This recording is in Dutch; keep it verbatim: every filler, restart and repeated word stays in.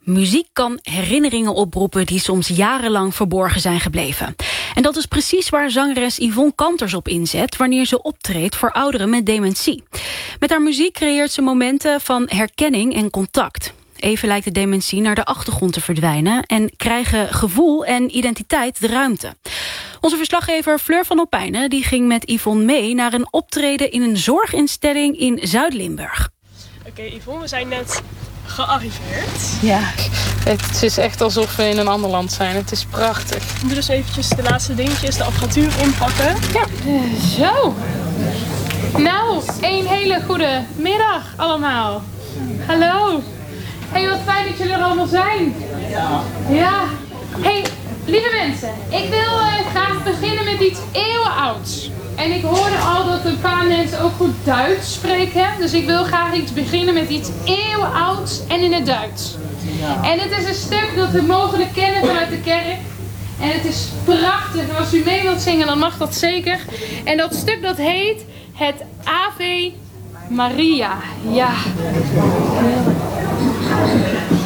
Muziek kan herinneringen oproepen die soms jarenlang verborgen zijn gebleven. En dat is precies waar zangeres Yvonne Kanters op inzet wanneer ze optreedt voor ouderen met dementie. Met haar muziek creëert ze momenten van herkenning en contact. Even lijkt de dementie naar de achtergrond te verdwijnen en krijgen gevoel en identiteit de ruimte. Onze verslaggever Fleur van Opijnen die ging met Yvonne mee naar een optreden in een zorginstelling in Zuid-Limburg. Oké, okay, Yvonne, we zijn net gearriveerd. Ja, het is echt alsof we in een ander land zijn. Het is prachtig. We moeten dus eventjes de laatste dingetjes, de apparatuur inpakken. Ja, uh, zo. Nou, een hele goede middag allemaal. Hallo. Hey, wat fijn dat jullie er allemaal zijn. Ja. Ja. Hey, lieve mensen. Ik wil uh, graag beginnen met iets eeuwenouds. En ik hoorde al dat een paar mensen ook goed Duits spreken. Dus ik wil graag iets beginnen met iets eeuwenouds en in het Duits. Ja. En het is een stuk dat we mogelijk kennen vanuit de kerk. En het is prachtig. En als u mee wilt zingen, dan mag dat zeker. En dat stuk dat heet het Ave Maria. Ja.